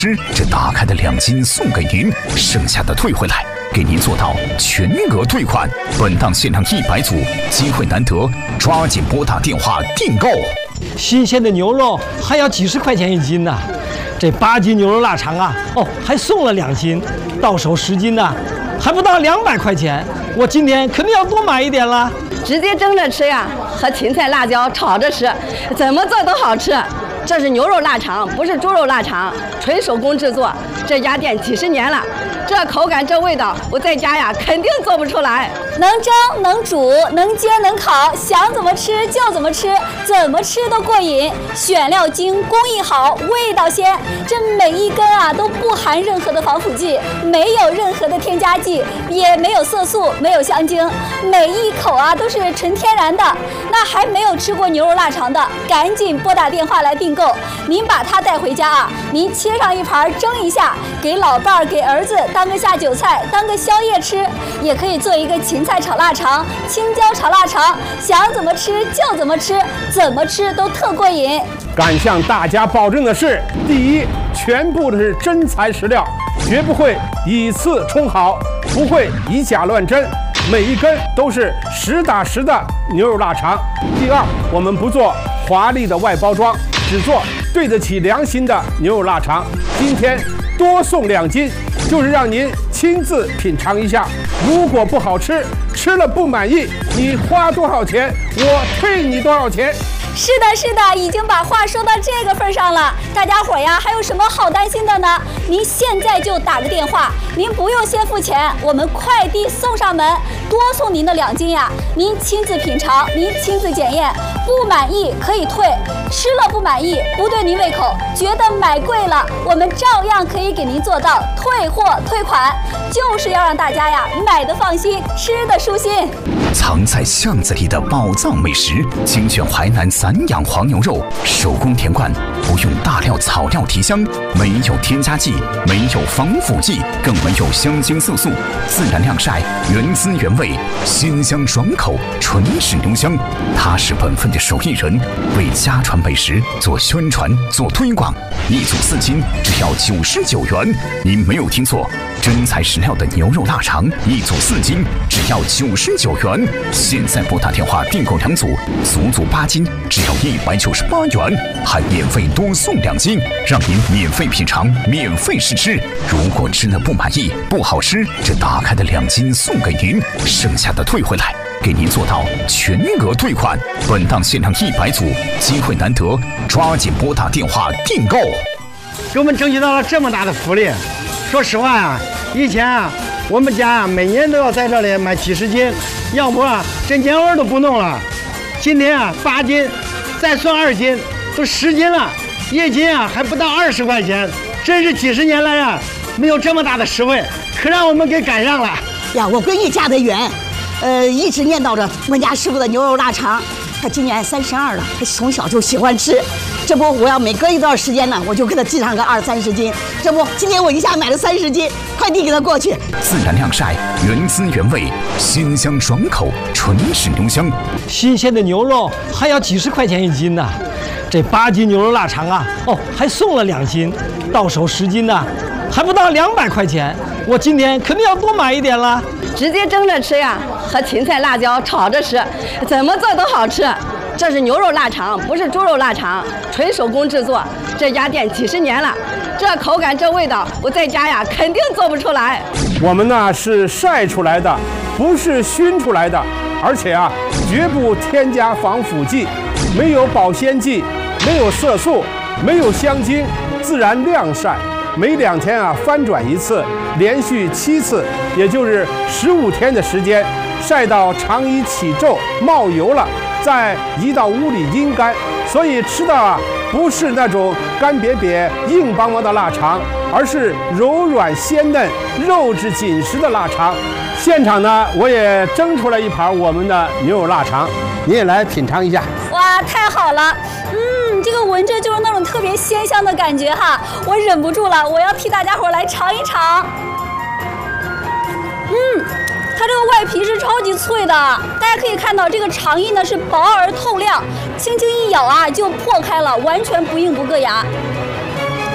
这打开的2斤送给您，剩下的退回来，给您做到全额退款。本档限量100组，机会难得，抓紧拨打电话订购。 新鲜的牛肉还要几十块钱1斤呢，这8斤牛肉腊肠啊，还送了2斤，到手10斤呢，还不到200块钱。我今天肯定要多买一点了。 直接蒸着吃呀，和芹菜、辣椒炒着吃，怎么做都好吃。这是牛肉腊肠，不是猪肉腊肠，纯手工制作。这家店几十年了，这口感这味道，我在家呀肯定做不出来。 能蒸能煮能煎能烤，想怎么吃就怎么吃，怎么吃都过瘾。选料精，工艺好，味道鲜。这每一根啊都不含任何的防腐剂，没有任何的添加剂，也没有色素，没有香精，每一口啊都是纯天然的。那还没有吃过牛肉腊肠的，赶紧拨打电话来订购。您把它带回家啊，您切上一盘蒸一下，给老伴儿给儿子当个下酒菜，当个宵夜吃，也可以做一个芹菜炒腊肠、青椒炒腊肠，想怎么吃就怎么吃，怎么吃都特过瘾。 敢向大家保证的是，第一，全部的是真材实料，绝不会以次充好，不会以假乱真，每一根都是实打实的牛肉腊肠。第二，我们不做华丽的外包装，只做对得起良心的牛肉腊肠。今天多送2斤，就是让您亲自品尝一下。如果不好吃，吃了不满意，你花多少钱，我退你多少钱。 是的，是的，已经把话说到这个份上了。大家伙呀，还有什么好担心的呢？您现在就打个电话，您不用先付钱，我们快递送上门，多送您的2斤呀。您亲自品尝，您亲自检验，不满意可以退，吃了不满意，不对您胃口，觉得买贵了，我们照样可以给您做到退货退款，就是要让大家呀买的放心，吃的舒心。 藏在巷子里的宝藏美食，精选淮南散养黄牛肉，手工填灌，不用大料草料提香，没有添加剂，没有防腐剂，更没有香精色素，自然晾晒，原汁原味，鲜香爽口，纯是牛香。他是本分的手艺人，为家传美食做宣传做推广。1组4斤，只要99元。您没有听错，真材实料的牛肉腊肠，1组4斤，只要99元。现在拨打电话订购2组，足足8斤，只要198元，还免费多送2斤，让您免费品尝，免费试吃。如果吃了不满意，不好吃，这打开的2斤送给您，剩下的退回来，给您做到全额退款。本档限量100组，机会难得，抓紧拨打电话订购。 给我们争取到了这么大的福利。说实话呀，以前啊，我们家每年都要在这里买几十斤，要不这年味都不弄了。今天啊8斤，再算2斤，都10斤了，1斤啊还不到20块钱，真是几十年来啊没有这么大的实惠，可让我们给赶上了呀！我闺女嫁得远，一直念叨着我家师傅的牛肉腊肠。她今年32了，她从小就喜欢吃。这不，我要每隔一段时间呢，我就给她寄上个20-30斤。这不，今天我一下买了30斤，快递给她过去。 自然晾晒，原汁原味，鲜香爽口，纯是牛香。 新鲜的牛肉还要几十块钱1斤呢，这8斤牛肉腊肠啊，还送了2斤，到手10斤呢，还不到200块钱。我今天肯定要多买一点了。 直接蒸着吃呀，和芹菜、辣椒炒着吃，怎么做都好吃。这是牛肉腊肠，不是猪肉腊肠，纯手工制作。这家店几十年了，这口感这味道，我在家呀肯定做不出来。 我们呢是晒出来的，不是熏出来的，而且啊绝不添加防腐剂，没有保鲜剂，没有色素，没有香精，自然晾晒。每2天啊翻转1次，连续7次，也就是15天的时间，晒到肠衣起皱冒油了，再移到屋里阴干。所以吃的啊不是那种干瘪瘪硬邦邦的腊肠，而是柔软鲜嫩肉质紧实的腊肠。现场呢我也蒸出来一盘我们的牛肉腊肠，你也来品尝一下。 哇，太好了！这个闻着就是那种特别鲜香的感觉哈，我忍不住了，我要替大家伙来尝一尝。它这个外皮是超级脆的，大家可以看到这个肠衣呢是薄而透亮，轻轻一咬啊就破开了，完全不硬不硌牙。